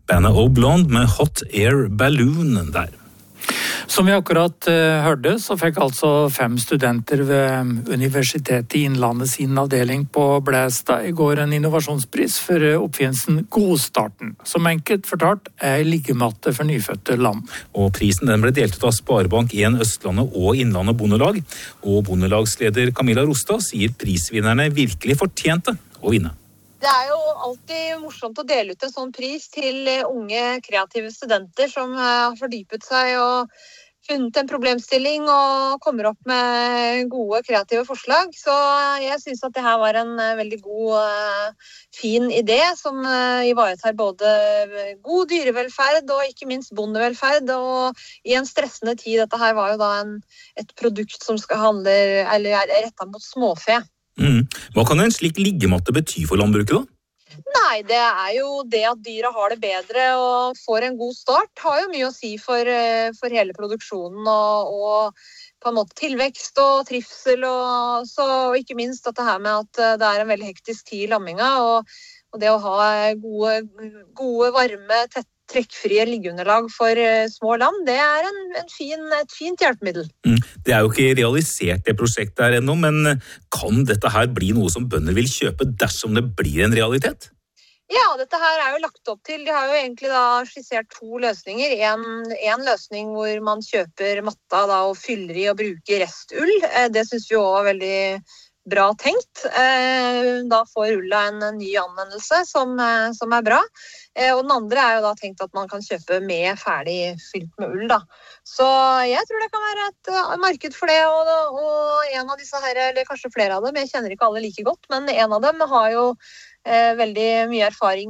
Bandet O Blonde med Hot Air Balloon der. Som vi akkurat hørte, så fikk altså 5 studenter ved Universitetet i Innlandet sin avdeling på Blæstad i går en innovasjonspris for oppfinnelsen Godstarten, som enkelt fortalt liggematte for nyfødte lam. Og prisen den ble delt ut av Sparebank 1 Østlandet og Innlandet Bondelag, og bondelagsleder Camilla Rostad sier prisvinnerne virkelig fortjente å vinne. Det jo alltid morsomt å dele ut en sånn pris til unge, kreative studenter som har fordypet seg og funnet en problemstilling og kommer opp med gode, kreative forslag. Så jeg synes at det her var en veldig god, fin idé som ivaretar både god dyrevelferd og ikke minst bondevelferd. Og i en stressende tid, dette her var jo da et produkt som er rettet mot småfe. Hva kan en slik liggematte bety for landbruket da? Nei, det jo det at dyra har det bedre og får en god start, har jo mye å si for hele produksjonen og på en måte tilvekst og trivsel, og så ikke minst dette her med at det en veldig hektisk tid i lamminga, og det å ha gode varme, trekkfrie liggeunderlag for små lam, det et fint hjelpemiddel. Det jo ikke realisert det prosjektet her ennå, men kan dette her bli noe som bønder vil kjøpe dersom det blir en realitet? Ja, dette her jo lagt opp til. De har jo egentlig da skissert 2 løsninger. En løsning hvor man kjøper matta da, og fyller i og bruker restull. Det synes vi også var veldig bra tenkt. Da får ulla en ny anvendelse som bra. Og den andre jo da tenkt at man kan kjøpe med ferdig fylt med ull da. Så jeg tror det kan være et marked for det, og en av disse her, eller kanskje flere av dem, jeg kjenner ikke alle like godt, men en av dem har jo veldig mye erfaring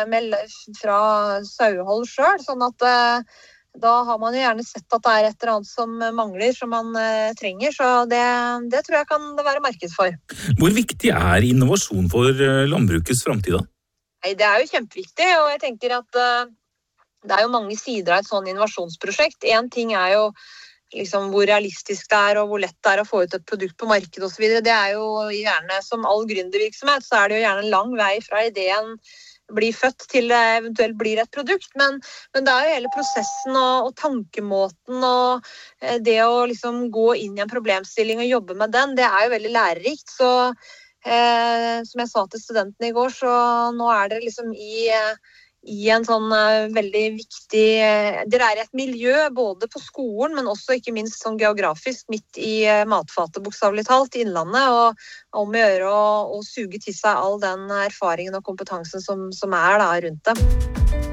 fra sauehold selv, sånn at da har man jo gjerne sett at det et eller annet som mangler, som man trenger, så det tror jeg kan det være marked for. Hvor viktig innovasjon for landbrukets fremtid da? Nei, det jo kjempeviktig, og jeg tenker at det jo mange sider av et sånn innovasjonsprosjekt. En ting jo liksom hvor realistisk det og hvor lett det å få ut et produkt på markedet og så videre. Det jo gjerne, som all gründervirksomhet, så det jo gjerne en lang vei fra ideen blir født til det eventuelt blir et produkt, men det jo hele prosessen og tankemåten og det å liksom gå inn i en problemstilling og jobbe med den, det jo veldig lærerikt, så som jeg sa til studentene i går, så nå det liksom i en sånn veldig viktig det et miljø både på skolen, men også ikke minst sånn geografisk midt i matfatet bokstavelig talt i Innlandet, og om å gjøre å suge til seg all den erfaringen og kompetansen som da rundt det.